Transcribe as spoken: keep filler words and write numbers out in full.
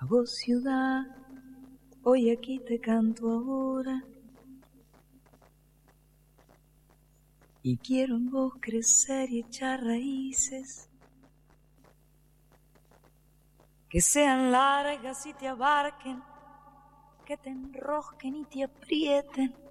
vos ciudad, hoy aquí te canto ahora. Y quiero en vos crecer y echar raíces que sean largas y te abarquen, que te enrosquen y te aprieten,